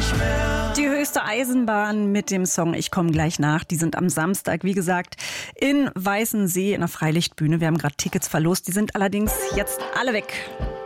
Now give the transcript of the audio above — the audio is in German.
nicht mehr. Die höchste Eisenbahn mit dem Song Ich komm gleich nach. Die sind am Samstag, wie gesagt, in Weißensee in der Freilichtbühne. Wir haben gerade Tickets verlost. Die sind allerdings jetzt alle weg.